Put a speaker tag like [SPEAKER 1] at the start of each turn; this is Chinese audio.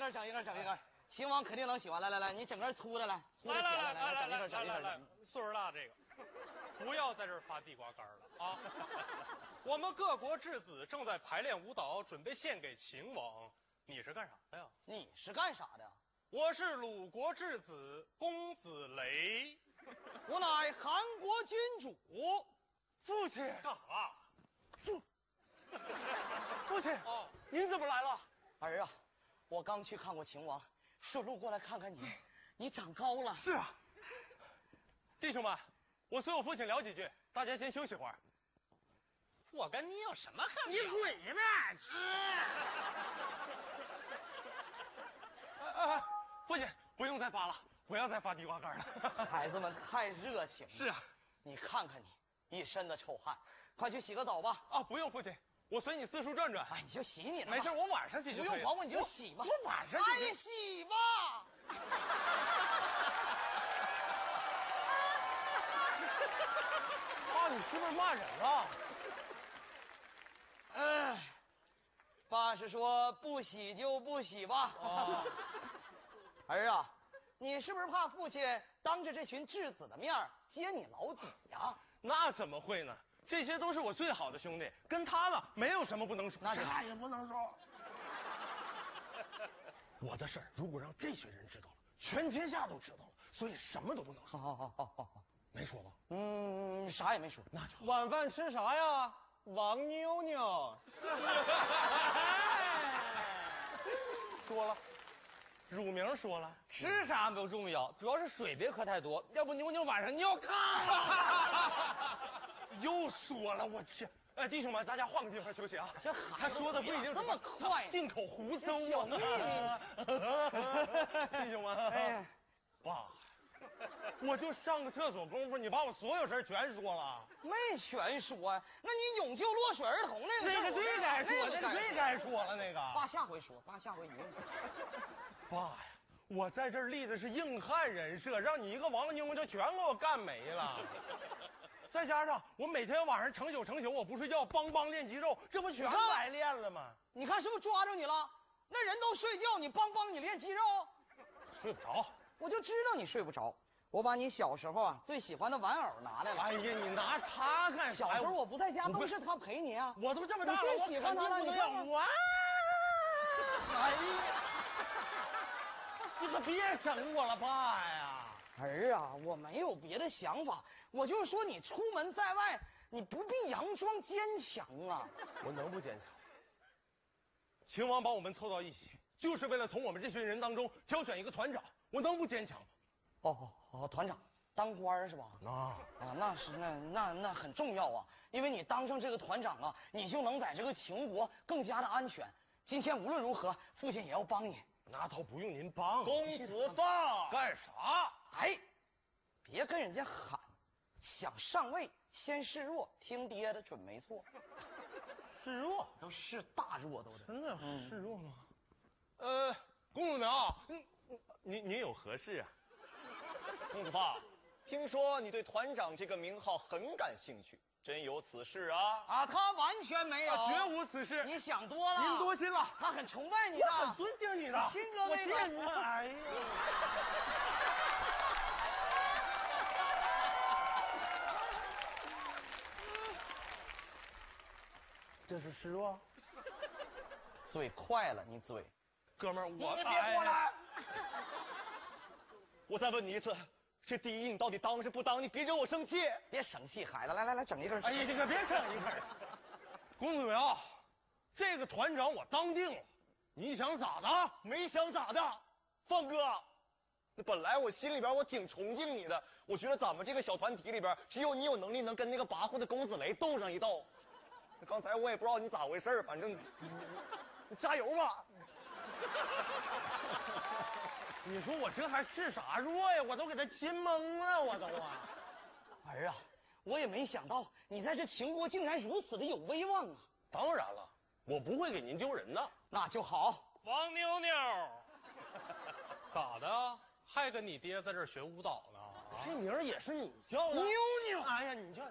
[SPEAKER 1] 整一根，秦王肯定能喜欢。来，你整根粗的来，粗的来，整一根。
[SPEAKER 2] 岁数大这个，不要在这儿发地瓜干了啊！我们各国质子正在排练舞蹈，准备献给秦王。你是干啥的呀？
[SPEAKER 1] 你是干啥的？
[SPEAKER 2] 我是鲁国质子公子雷，
[SPEAKER 1] 我乃韩国君主。
[SPEAKER 3] 父亲
[SPEAKER 2] 干啥？
[SPEAKER 3] 父亲
[SPEAKER 2] 哦，
[SPEAKER 3] 您怎么来了？
[SPEAKER 1] 儿啊，我刚去看过秦王，顺路过来看看你，你长高了。
[SPEAKER 3] 是啊，弟兄们，我随我父亲聊几句，大家先休息会儿。
[SPEAKER 2] 我跟你有什么可？
[SPEAKER 3] 你滚一边去！父亲，不用再发了，不要再发地瓜干了。
[SPEAKER 1] 孩子们太热情了。
[SPEAKER 3] 是啊，
[SPEAKER 1] 你看看你，一身的臭汗，快去洗个澡吧。
[SPEAKER 3] 啊，不用，父亲，我随你四处转转。
[SPEAKER 1] 哎，你就洗你的吧。
[SPEAKER 3] 没事，我晚上洗就可以了。
[SPEAKER 1] 不用管我，你就洗吧。
[SPEAKER 3] 我晚上洗。
[SPEAKER 1] 哎，洗吧。
[SPEAKER 3] 爸，你是不是骂人了？
[SPEAKER 1] 爸是说不洗就不洗吧。
[SPEAKER 3] 哦
[SPEAKER 1] 儿啊，你是不是怕父亲当着这群质子的面揭你老底呀？
[SPEAKER 3] 那怎么会呢？这些都是我最好的兄弟，跟他们没有什么不能说。
[SPEAKER 1] 啥也不能说。
[SPEAKER 3] 我的事儿如果让这群人知道了，全天下都知道了，所以什么都不能说。
[SPEAKER 1] 好，
[SPEAKER 3] 没说吧？
[SPEAKER 1] 啥也没说。
[SPEAKER 3] 那就
[SPEAKER 4] 晚饭吃啥呀？王妞妞。
[SPEAKER 3] 说了，乳名说了，
[SPEAKER 4] 吃啥不重要，主要是水别喝太多，要不妞妞晚上尿炕了。
[SPEAKER 3] 又说了，我天！哎，弟兄们，大家换个地方休息啊。
[SPEAKER 1] 这孩子
[SPEAKER 3] 他说的不一定是
[SPEAKER 1] 这么快，
[SPEAKER 3] 信口胡诌啊。
[SPEAKER 1] 小秘
[SPEAKER 3] 密。弟兄们，
[SPEAKER 1] 哎，
[SPEAKER 3] 爸，我就上个厕所功夫，你把我所有事全说了。
[SPEAKER 1] 没全说呀。那你永救落水儿童那个事儿，
[SPEAKER 3] 那个最该说，那个最该说了，那个。
[SPEAKER 1] 爸下回说，爸下回一定说。
[SPEAKER 3] 爸呀，我在这儿立的是硬汉人设，让你一个王妞就全给我干没了。再加上我每天晚上成宿，我不睡觉，梆练肌肉，这不全白练了吗？
[SPEAKER 1] 你看是不是抓住你了？那人都睡觉，你你练肌肉，
[SPEAKER 3] 睡不着。
[SPEAKER 1] 我就知道你睡不着。我把你小时候最喜欢的玩偶拿来了。
[SPEAKER 3] 哎呀，你拿它干啥？
[SPEAKER 1] 小时候我不在家，都是他陪你啊。
[SPEAKER 3] 我都这么大了，
[SPEAKER 1] 你最喜欢他了，你看看。
[SPEAKER 3] 哎呀，你可别整我了，爸呀！
[SPEAKER 1] 儿啊，我没有别的想法，我就是说你出门在外，你不必佯装坚强啊。
[SPEAKER 3] 我能不坚强？秦王把我们凑到一起，就是为了从我们这群人当中挑选一个团长，我能不坚强吗？
[SPEAKER 1] 哦，团长当官是吧？那是那很重要啊，因为你当上这个团长啊，你就能在这个秦国更加的安全。今天无论如何，父亲也要帮你。
[SPEAKER 3] 那倒不用您帮，
[SPEAKER 1] 公子放
[SPEAKER 3] 干啥？
[SPEAKER 1] 哎，别跟人家喊，想上位先示弱，听爹的准没错。
[SPEAKER 3] 示弱
[SPEAKER 1] 都是大弱都得。
[SPEAKER 3] 真的示弱吗？公子苗，您有何事啊？
[SPEAKER 5] 公子发，听说你对团长这个名号很感兴趣，真有此事啊？
[SPEAKER 1] 啊，他完全没有，
[SPEAKER 3] 绝无此事。
[SPEAKER 1] 你想多了，
[SPEAKER 3] 您多心了。
[SPEAKER 1] 他很崇拜你的，
[SPEAKER 3] 很尊敬你的，
[SPEAKER 1] 亲哥那个。
[SPEAKER 3] 我见你，哎呀，这是示弱？
[SPEAKER 1] 嘴快了，你嘴。
[SPEAKER 3] 哥们儿，
[SPEAKER 1] 你别过来。
[SPEAKER 5] 我再问你一次，这第一你到底当是不当？你别惹我生气。
[SPEAKER 1] 别生气，孩子，来，整一根。
[SPEAKER 3] 哎呀，你可别整一根。公子苗，这个团长我当定了，你想咋的？
[SPEAKER 5] 没想咋的，放哥。那本来我心里边我挺崇敬你的，我觉得咱们这个小团体里边，只有你有能力能跟那个跋扈的公子雷斗上一斗。那刚才我也不知道你咋回事，反正你加油吧。
[SPEAKER 3] 你说我这还是啥弱呀？我都给他亲懵了，我都啊！
[SPEAKER 1] 儿啊，我也没想到你在这秦国竟然如此的有威望啊！
[SPEAKER 3] 当然了，我不会给您丢人的。
[SPEAKER 1] 那就好。
[SPEAKER 2] 王妞妞，咋的？还跟你爹在这儿学舞蹈呢？
[SPEAKER 3] 这名儿也是你叫的？
[SPEAKER 1] 妞妞，
[SPEAKER 3] 哎呀，你叫。